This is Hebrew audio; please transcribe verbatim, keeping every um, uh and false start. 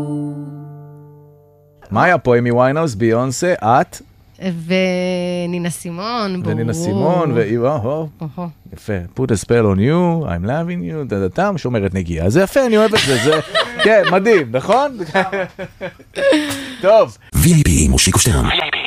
מה היה פה? אמי ויינהאוס, ביונסה, את? ונינה סימון, ברור. ונינה סימון, ואו, יפה. Put a spell on you, I'm loving you, דדתם, שומרת נגיעה. זה יפה, אני אוהב את זה, זה, כן, מדהים, נכון? טוב. וי איי פי מושיקו שטרן.